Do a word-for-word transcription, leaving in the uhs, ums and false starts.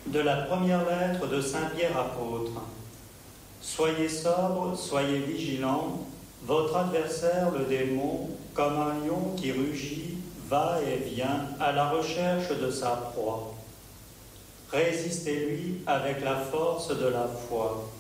De la première lettre de Saint Pierre apôtre. Soyez sobres, soyez vigilants, votre adversaire le démon, comme un lion qui rugit, va et vient à la recherche de sa proie. Résistez-lui avec la force de la foi.